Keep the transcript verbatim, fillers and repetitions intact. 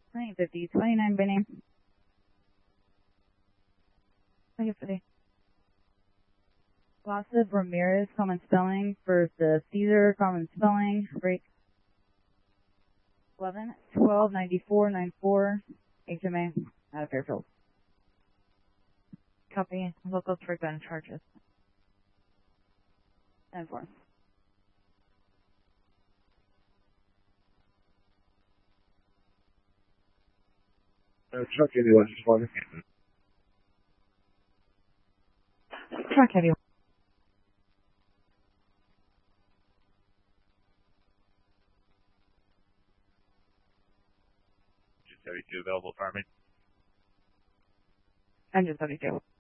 twenty fifty, twenty-nine by name. twenty fifty. Joseph Ramirez, common spelling, for the Caesar, common spelling, break. eleven, twelve, ninety-four, ninety-four, H M A, out of Fairfield. Copy. Local for gun charges. ten four. Uh, truck anyone, just one. Truck heavy. Just seventy-two available, Farming. Engine seventy-two.